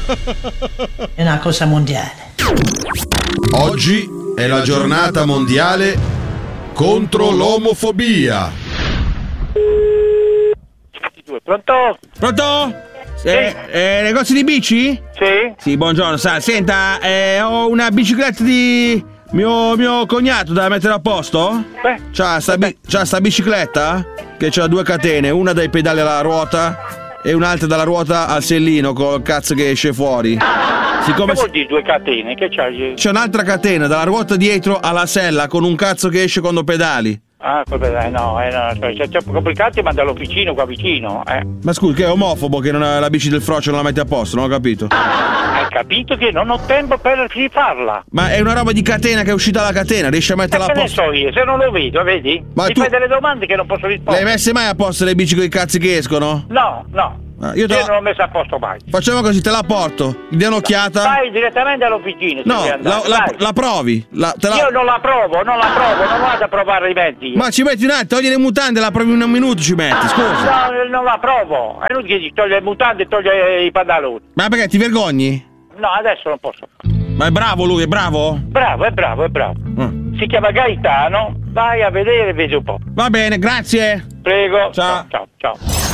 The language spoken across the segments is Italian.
È una cosa mondiale. Oggi è la giornata mondiale contro l'omofobia. Pronto? Pronto? Sì. Negozio di bici? Sì? Sì, buongiorno, senta, ho una bicicletta di mio cognato da mettere a posto? Beh. C'ha sta bicicletta? Che c'ha 2 catene, una dai pedali alla ruota e un'altra dalla ruota al sellino col cazzo che esce fuori. Siccome che vuol dire 2 catene? Che c'hai? c'è un'altra catena dalla ruota dietro alla sella con un cazzo che esce quando pedali. Ah, no, cioè, troppo complicati, ma dall'officino qua vicino, Ma scusi, che è omofobo che non ha la bici del frocio non la mette a posto, non ho capito. Hai capito che non ho tempo per farla. Ma è una roba di catena che è uscita dalla catena, riesci a metterla a Che ne posto? so io, se non lo vedo, vedi? Ma Mi tu- fai delle domande che non posso Le rispondere. hai messe mai a posto le bici con i cazzi che escono? No. Io non l'ho messa a posto mai. Facciamo così, te la porto, gli dai un'occhiata. Vai direttamente all'officina. se No, vuoi andare, vai. la provi. Io non la provo, non vado a provare i mezzi. Ma ci metti un attimo, togli le mutande, la provi in un minuto, ci metti, scusa. No, non la provo. È inutile che ti toglie le mutande e toglie i pantaloni. Ma perché ti vergogni? No, adesso non posso. Ma è bravo lui, è bravo? Bravo. Si chiama Gaetano. Vai a vedere e vedi un po'. Va bene, grazie. Prego. Ciao. Ciao.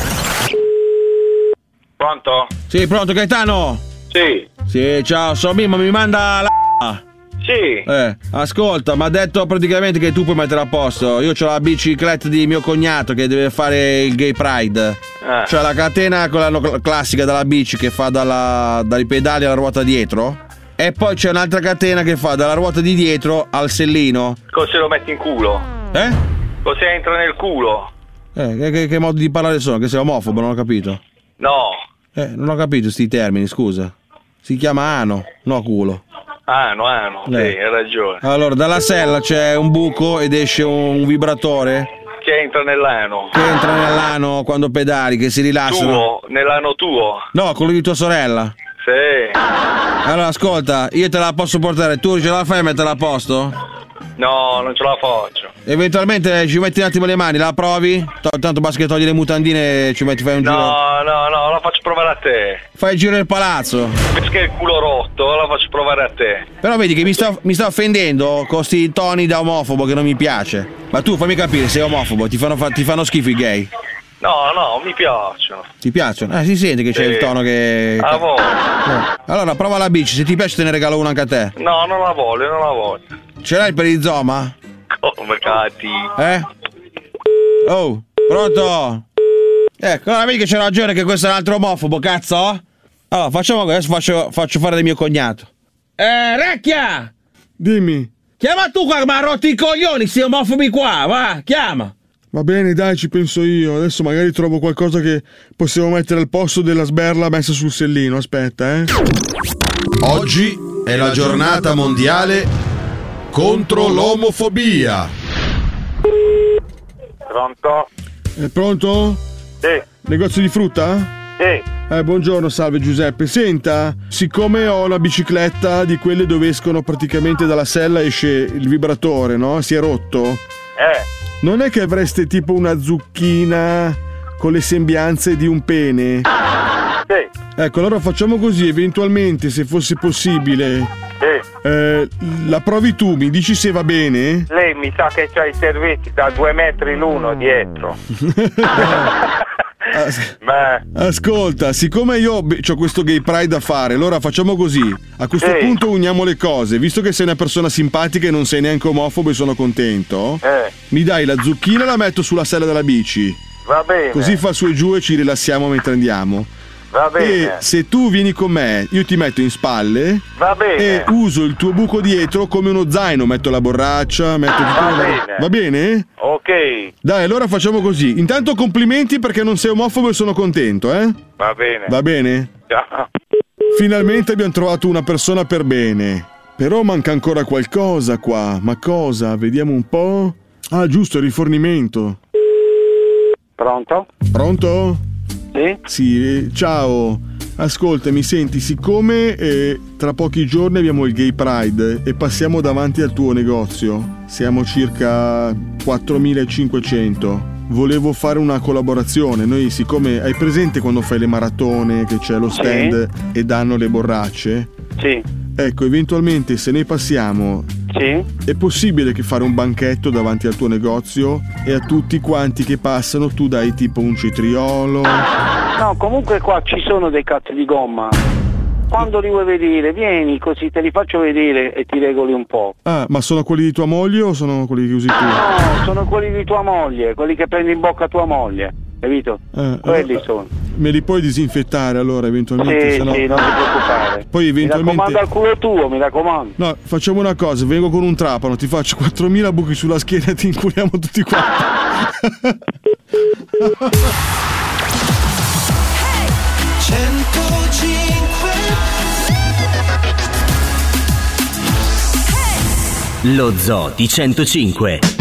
Pronto? Sì, pronto Gaetano? Sì. Sì, ciao, sono Mimmo, mi manda la... Sì. Ascolta, mi ha detto praticamente che tu puoi mettere a posto. Io ho la bicicletta di mio cognato che deve fare il Gay Pride. C'è la catena, quella classica della bici che fa dai pedali alla ruota dietro. E poi c'è un'altra catena che fa dalla ruota di dietro al sellino. Cosa lo metti in culo? Cosa entra nel culo? Che modo di parlare sono? Che sei omofobo, non ho capito. No. Non ho capito sti termini, scusa. Si chiama ano, no culo. Ano, sì, hai ragione. Allora, dalla sella c'è un buco ed esce un vibratore Che entra nell'ano. che entra nell'ano quando pedali, che si rilassano. Tuo, nell'ano tuo. No, quello di tua sorella. Sì. Allora, ascolta, io te la posso portare, tu ce la fai a metterla a posto? No, non ce la faccio. Eventualmente ci metti un attimo le mani, la provi? Tanto basta che togli le mutandine e ci metti, fai un giro. No, la faccio provare a te. Fai il giro del palazzo. Perché il culo rotto, la faccio provare a te. Però vedi che mi sta offendendo con sti toni da omofobo che non mi piace. Ma tu fammi capire, sei omofobo, ti fanno schifo i gay. No, mi piacciono. Ti piacciono? Si sente che c'è il tono che... La voglio. Allora, prova la bici, se ti piace te ne regalo una anche a te. No, non la voglio. Ce l'hai il perizoma? Come cazzi? Oh, pronto? Ecco, allora vedi che c'è ragione che questo è un altro omofobo, cazzo? Allora, facciamo questo, faccio fare del mio cognato. Recchia! Dimmi. Chiama tu qua, mi ha rotto i coglioni, sti omofobi qua, va, chiama! Va bene, dai, ci penso io. Adesso magari trovo qualcosa che possiamo mettere al posto della sberla messa sul sellino. Aspetta, Oggi è la giornata mondiale contro l'omofobia. Pronto? È pronto? Sì. Negozio di frutta? Sì. Buongiorno, salve Giuseppe. Senta, siccome ho una bicicletta di quelle dove escono praticamente dalla sella esce il vibratore, no? Si è rotto. Non è che avreste tipo una zucchina con le sembianze di un pene? Sì. Ecco, allora facciamo così, eventualmente, se fosse possibile. Sì. La provi tu, mi dici se va bene? Lei mi sa che c'ha i servizi da 2 metri l'uno dietro. Ascolta, siccome io ho questo Gay Pride da fare, allora facciamo così. A questo punto uniamo le cose. Visto che sei una persona simpatica e non sei neanche omofobo e sono contento, mi dai la zucchina e la metto sulla sella della bici. Va bene. Così fa su e giù e ci rilassiamo mentre andiamo. Va bene. E se tu vieni con me, io ti metto in spalle. Va bene. E uso il tuo buco dietro come uno zaino. Metto la borraccia, metto tutto. Va bene. Va bene? Ok. Dai, allora facciamo così. Intanto complimenti perché non sei omofobo e sono contento, Va bene. Va bene? Ciao. Finalmente abbiamo trovato una persona per bene. Però manca ancora qualcosa qua. Ma cosa? Vediamo un po'. Ah, giusto, il rifornimento. Pronto? Pronto? Sì? Sì, ciao. Ascolta, mi senti, siccome tra pochi giorni abbiamo il Gay Pride e passiamo davanti al tuo negozio, siamo circa 4.500. volevo fare una collaborazione. Noi, siccome hai presente quando fai le maratone che c'è lo stand e danno le borracce? Sì. Ecco, eventualmente se noi passiamo, è possibile che fare un banchetto davanti al tuo negozio e a tutti quanti che passano tu dai tipo un cetriolo? No, comunque qua ci sono dei cazzi di gomma. Quando li vuoi vedere, vieni così te li faccio vedere e ti regoli un po'. Ah, ma sono quelli di tua moglie o sono quelli che usi tu? No, sono quelli di tua moglie, quelli che prendi in bocca tua moglie, capito? Quelli sono. Me li puoi disinfettare allora eventualmente? Sì, non ti preoccupare. Poi eventualmente... Mi raccomando al culo tuo, mi raccomando. No, facciamo una cosa, vengo con un trapano, ti faccio 4.000 buchi sulla schiena e ti inculiamo tutti quanti. 105. Lo Zoo di 105.